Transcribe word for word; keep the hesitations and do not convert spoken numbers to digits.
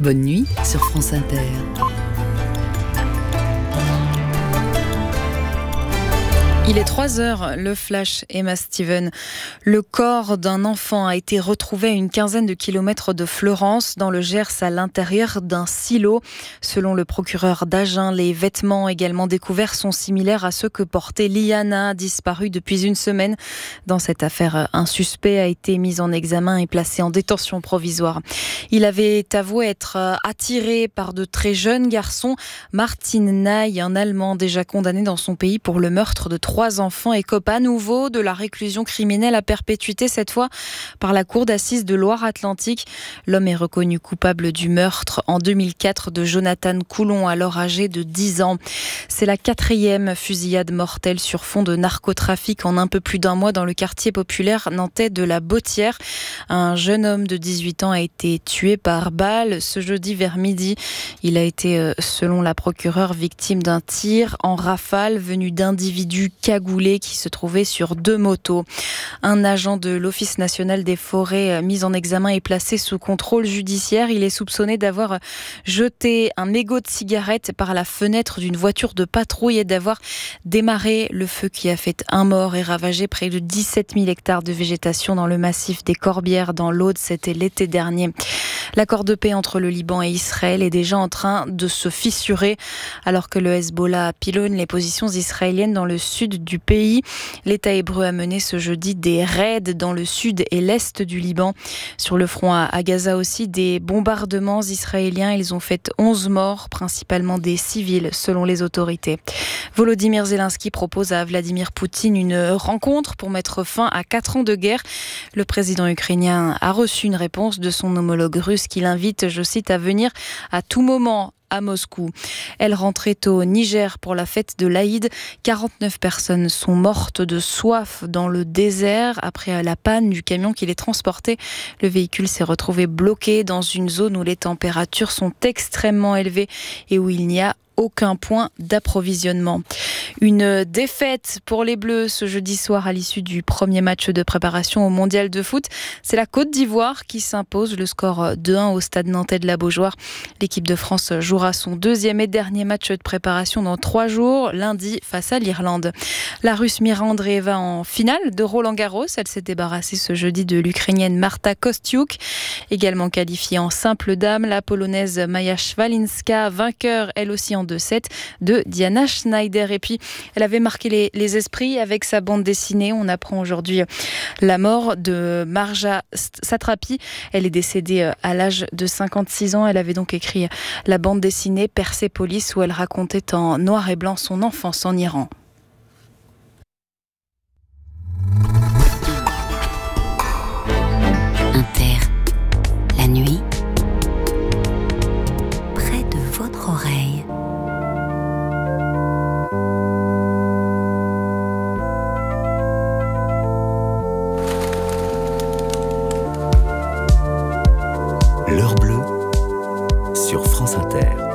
Bonne nuit sur France Inter. Il est trois heures, le flash Emma Steven. Le corps d'un enfant a été retrouvé à une quinzaine de kilomètres de Fleurance, dans le Gers, à l'intérieur d'un silo. Selon le procureur d'Agen, les vêtements également découverts sont similaires à ceux que portait Liana, disparue depuis une semaine. Dans cette affaire, un suspect a été mis en examen et placé en détention provisoire. Il avait avoué être attiré par de très jeunes garçons. Martin Ney, un Allemand déjà condamné dans son pays pour le meurtre de trois Trois enfants, écope à nouveau de la réclusion criminelle à perpétuité, cette fois par la cour d'assises de Loire-Atlantique. L'homme est reconnu coupable du meurtre en deux mille quatre de Jonathan Coulon, alors âgé de dix ans. C'est la quatrième fusillade mortelle sur fond de narcotrafic en un peu plus d'un mois dans le quartier populaire nantais de la Bottière. Un jeune homme de dix-huit ans a été tué par balle ce jeudi vers midi. Il a été, selon la procureure, victime d'un tir en rafale venu d'individus cagoulé qui se trouvait sur deux motos. Un agent de l'Office national des forêts mis en examen et placé sous contrôle judiciaire. Il est soupçonné d'avoir jeté un mégot de cigarette par la fenêtre d'une voiture de patrouille et d'avoir démarré le feu qui a fait un mort et ravagé près de dix-sept mille hectares de végétation dans le massif des Corbières dans l'Aude. C'était l'été dernier. L'accord de paix entre le Liban et Israël est déjà en train de se fissurer alors que le Hezbollah pilonne les positions israéliennes dans le sud du pays. L'État hébreu a mené ce jeudi des raids dans le sud et l'est du Liban. Sur le front à Gaza aussi, des bombardements israéliens. Ils ont fait onze morts, principalement des civils, selon les autorités. Volodymyr Zelensky propose à Vladimir Poutine une rencontre pour mettre fin à quatre ans de guerre. Le président ukrainien a reçu une réponse de son homologue russe qui l'invite, je cite, à venir à tout moment à Moscou. Elle rentrait au Niger pour la fête de l'Aïd. quarante-neuf personnes sont mortes de soif dans le désert après la panne du camion qui les transportait. Le véhicule s'est retrouvé bloqué dans une zone où les températures sont extrêmement élevées et où il n'y a aucun point d'approvisionnement. Une défaite pour les Bleus ce jeudi soir à l'issue du premier match de préparation au mondial de foot. C'est la Côte d'Ivoire qui s'impose, le score deux un au stade nantais de la Beaujoire. L'équipe de France jouera son deuxième et dernier match de préparation dans trois jours, lundi face à l'Irlande. La Russe Mira Andreeva en finale de Roland-Garros. Elle s'est débarrassée ce jeudi de l'Ukrainienne Marta Kostyuk. Également qualifiée en simple dame, la Polonaise Maja Szwalinska, vainqueur elle aussi en deux sept de Diana Schneider. Et puis, elle avait marqué les, les esprits avec sa bande dessinée. On apprend aujourd'hui la mort de Marja Satrapi. Elle est décédée à l'âge de cinquante-six ans. Elle avait donc écrit la bande dessinée Persepolis où elle racontait en noir et blanc son enfance en Iran. Inter, la nuit, près de votre oreille. L'heure bleue sur France Inter.